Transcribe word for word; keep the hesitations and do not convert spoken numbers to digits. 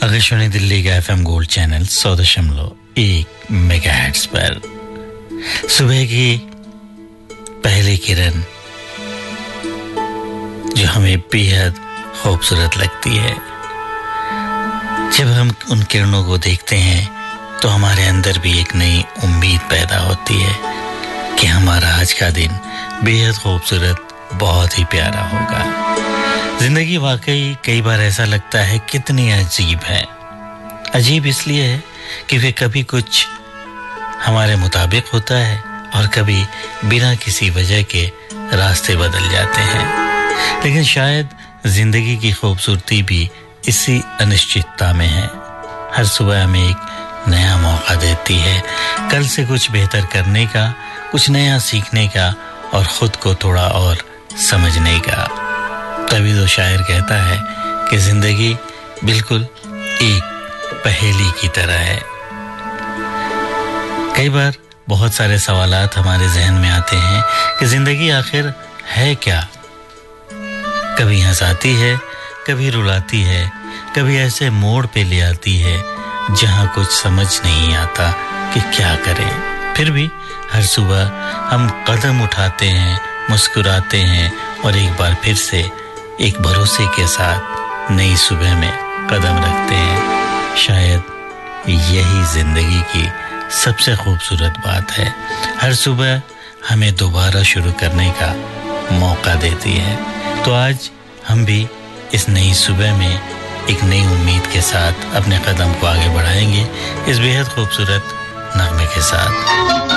आकाशवाणी दिल्ली का FM gold channel सौ दशमलव एक मेगाहर्ट्ज पर सुबह की पहली किरण जो हमें बेहद खूबसूरत लगती है। जब हम उन किरणों को देखते हैं तो हमारे अंदर भी एक नई उम्मीद पैदा होती है कि हमारा आज का दिन बेहद खूबसूरत, बहुत ही प्यारा होगा। जिंदगी वाकई कई बार ऐसा लगता है कितनी अजीब है। अजीब इसलिए है क्योंकि कभी कुछ हमारे मुताबिक होता है और कभी बिना किसी वजह के रास्ते बदल जाते हैं। लेकिन शायद जिंदगी की खूबसूरती भी इसी अनिश्चितता में है। हर सुबह हमें एक नया मौका देती है, कल से कुछ बेहतर करने का, कुछ नया सीखने का और खुद को थोड़ा और समझने का। तभी तो शायर कहता है कि जिंदगी बिल्कुल एक पहेली की तरह है। कई बार बहुत सारे सवालात हमारे जहन में आते हैं कि जिंदगी आखिर है क्या। कभी हंसाती है, कभी रुलाती है, कभी ऐसे मोड़ पे ले आती है जहां कुछ समझ नहीं आता कि क्या करें। फिर भी हर सुबह हम कदम उठाते हैं, मुस्कुराते हैं और एक बार फिर से एक भरोसे के साथ नई सुबह में कदम रखते हैं। शायद यही जिंदगी की सबसे खूबसूरत बात है। हर सुबह हमें दोबारा शुरू करने का मौका देती है। तो आज हम भी इस नई सुबह में एक नई उम्मीद के साथ अपने कदम को आगे बढ़ाएंगे इस बेहद खूबसूरत नगमे के साथ।